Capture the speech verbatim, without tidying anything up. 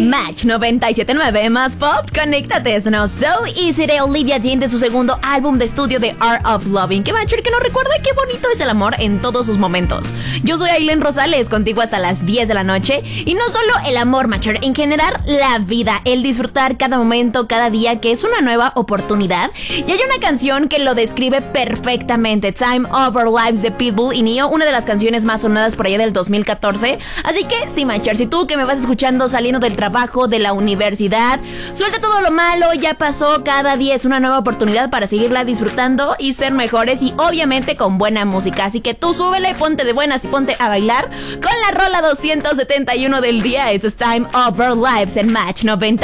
Match noventa y siete punto nueve más pop, conéctate, es no So Easy de Olivia Dean de su segundo álbum de estudio The Art of Loving. Que Matcher que nos recuerda qué bonito es el amor en todos sus momentos. Yo soy Aileen Rosales, contigo hasta las diez de la noche. Y no solo el amor, Matcher, en general la vida, el disfrutar cada momento, cada día, que es una nueva oportunidad. Y hay una canción que lo describe perfectamente, Time of Our Lives de Pitbull y Neo, una de las canciones más sonadas por allá del dos mil catorce. Así que sí, Matcher, si tú que me vas escuchando saliendo del trabajo, de la universidad, suelta todo lo malo, ya pasó, cada día es una nueva oportunidad para seguirla disfrutando y ser mejores, y obviamente con buena música. Así que tú súbele, ponte de buenas y ponte a bailar con la rola doscientos setenta y uno del día. It's Time of Our Lives en Match noventa.